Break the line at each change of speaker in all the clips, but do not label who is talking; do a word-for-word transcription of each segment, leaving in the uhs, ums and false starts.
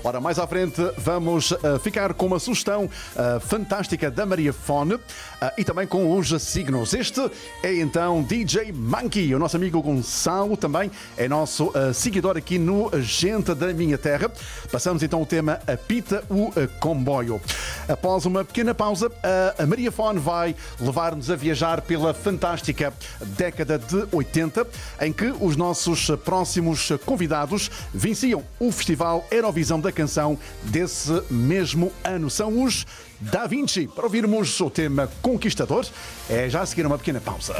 Ora, mais à frente vamos uh, ficar com uma sugestão uh, fantástica da Maria Fone uh, e também com os signos. Este é então D J Monkey, o nosso amigo Gonçalo também é nosso uh, seguidor aqui no Gente da Minha Terra. Passamos então o tema Apita o uh, Comboio. Após uma pequena pausa, uh, a Maria Fone vai levar-nos a viajar pela fantástica década de oitenta, em que os nossos próximos convidados venciam o Festival Eurovisão da Canção desse mesmo ano. São os Da Vinci. Para ouvirmos o tema Conquistador, é já a seguir uma pequena pausa.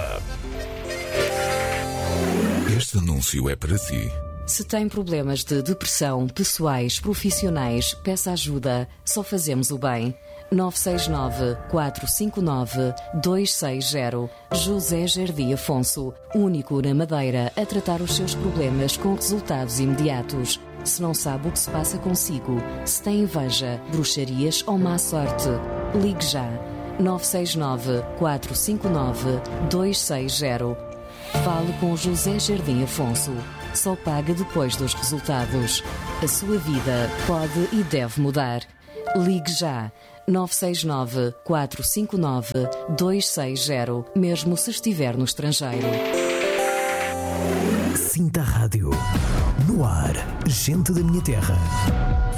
Este anúncio é para si.
Se tem problemas de depressão, pessoais, profissionais, peça ajuda. Só fazemos o bem. nove seis nove, quatro cinco nove, dois seis zero. José Jardim Afonso, único na Madeira a tratar os seus problemas com resultados imediatos. Se não sabe o que se passa consigo, se tem inveja, bruxarias ou má sorte, ligue já. nove seis nove, quatro cinco nove, dois seis zero. Fale com José Jardim Afonso. Só paga depois dos resultados. A sua vida pode e deve mudar. Ligue já. nove seis nove, quatro cinco nove, dois seis zero, mesmo se estiver no estrangeiro.
Sinta a rádio. No ar, Gente da Minha Terra.